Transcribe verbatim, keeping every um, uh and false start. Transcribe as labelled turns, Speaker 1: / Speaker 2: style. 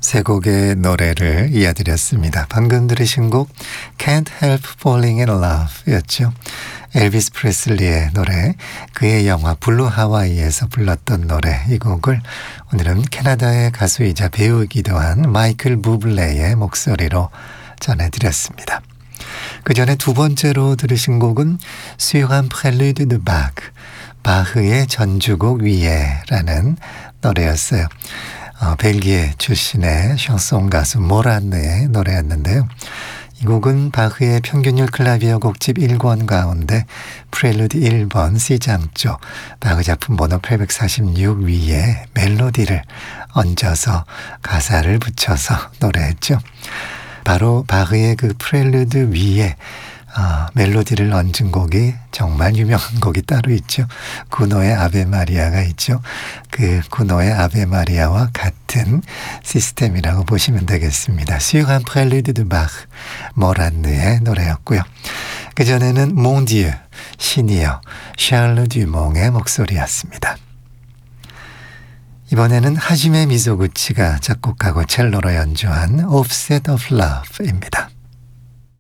Speaker 1: 세 곡의 노래를 이어드렸습니다. 방금 들으신 곡 Can't Help Falling in Love 였죠. 엘비스 프레슬리의 노래, 그의 영화 블루 하와이에서 불렀던 노래, 이 곡을 오늘은 캐나다의 가수이자 배우이기도 한 마이클 부블레의 목소리로 전해드렸습니다. 그 전에 두 번째로 들으신 곡은 수요한 프렐루드 드 바흐, 바흐의 전주곡 위에라는 노래였어요. 어, 벨기에 출신의 샹송 가수 모란느의 노래였는데요. 이 곡은 바흐의 평균율 클라비어 곡집 일 권 가운데 프렐루드 일 번 C장조 바흐 작품 번호 팔백사십육 위에 멜로디를 얹어서 가사를 붙여서 노래했죠. 바로 바흐의 그 프렐루드 위에 어, 멜로디를 얹은 곡이 정말 유명한 곡이 따로 있죠. 구노의 아베 마리아가 있죠. 그 구노의 아베 마리아와 같은 시스템이라고 보시면 되겠습니다. 수요한 프렐루드 드 바흐, 모란느의 노래였고요. 그전에는 몽디유, 신이여, 샬르 듀몽의 목소리였습니다. 이번에는 하지메 미소구치가 작곡하고 첼로로 연주한 Offset of Love입니다.